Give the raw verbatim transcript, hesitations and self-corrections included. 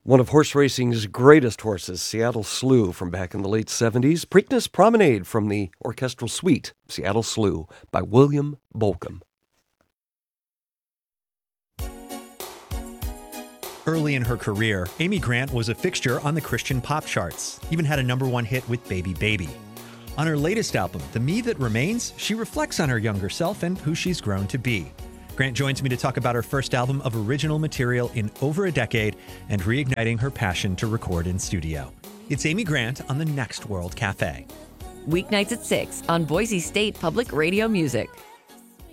One of horse racing's greatest horses, Seattle Slew, from back in the late seventies. Preakness Promenade from the orchestral suite, Seattle Slew, by William Bolcom. Early in her career, Amy Grant was a fixture on the Christian pop charts, even had a number one hit with Baby Baby. On her latest album, The Me That Remains, she reflects on her younger self and who she's grown to be. Grant joins me to talk about her first album of original material in over a decade and reigniting her passion to record in studio. It's Amy Grant on the Next World Cafe. Weeknights at six on Boise State Public Radio Music.